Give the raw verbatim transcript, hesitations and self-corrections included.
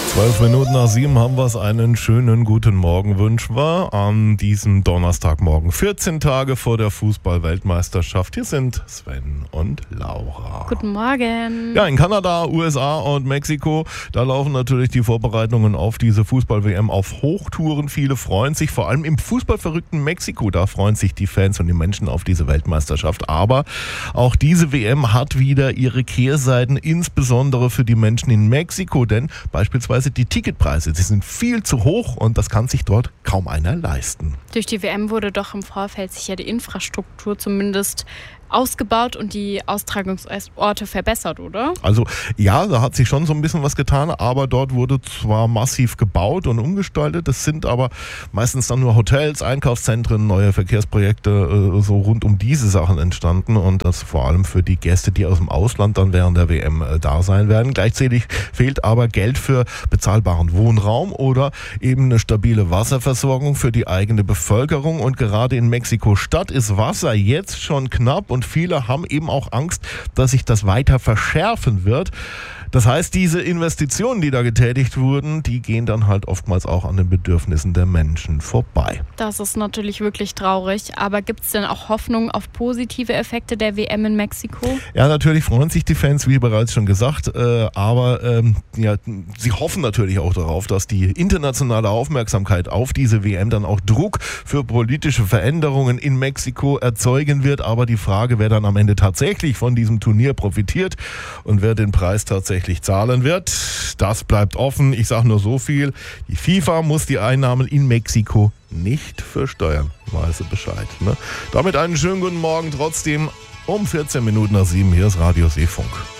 Zwölf Minuten nach sieben haben wir es. Einen schönen guten Morgen wünschen wir an diesem Donnerstagmorgen. vierzehn Tage vor der Fußball-Weltmeisterschaft. Hier sind Sven und Laura. Guten Morgen. Ja, in Kanada, U S A und Mexiko, da laufen natürlich die Vorbereitungen auf diese Fußball-W M auf Hochtouren. Viele freuen sich, vor allem im fußballverrückten Mexiko, da freuen sich die Fans und die Menschen auf diese Weltmeisterschaft. Aber auch diese W M hat wieder ihre Kehrseiten, insbesondere für die Menschen in Mexiko, denn beispielsweise die Ticketpreise, die sind viel zu hoch und das kann sich dort kaum einer leisten. Durch die W M wurde doch im Vorfeld sicher die Infrastruktur zumindest ausgebaut und die Austragungsorte verbessert, oder? Also ja, da hat sich schon so ein bisschen was getan, aber dort wurde zwar massiv gebaut und umgestaltet, das sind aber meistens dann nur Hotels, Einkaufszentren, neue Verkehrsprojekte, äh, so rund um diese Sachen entstanden und das vor allem für die Gäste, die aus dem Ausland dann während der W M äh, da sein werden. Gleichzeitig fehlt aber Geld für bezahlbaren Wohnraum oder eben eine stabile Wasserversorgung für die eigene Bevölkerung und gerade in Mexiko-Stadt ist Wasser jetzt schon knapp und Und viele haben eben auch Angst, dass sich das weiter verschärfen wird. Das heißt, diese Investitionen, die da getätigt wurden, die gehen dann halt oftmals auch an den Bedürfnissen der Menschen vorbei. Das ist natürlich wirklich traurig. Aber gibt es denn auch Hoffnung auf positive Effekte der W M in Mexiko? Ja, natürlich freuen sich die Fans, wie bereits schon gesagt. Äh, aber ähm, ja, sie hoffen natürlich auch darauf, dass die internationale Aufmerksamkeit auf diese W M dann auch Druck für politische Veränderungen in Mexiko erzeugen wird. Aber die Frage, wer dann am Ende tatsächlich von diesem Turnier profitiert und wer den Preis tatsächlich zahlen wird, das bleibt offen. Ich sage nur so viel, die FIFA muss die Einnahmen in Mexiko nicht versteuern. Weiß Bescheid. Ne? Damit einen schönen guten Morgen trotzdem um vierzehn Minuten nach sieben. Hier ist Radio Seefunk.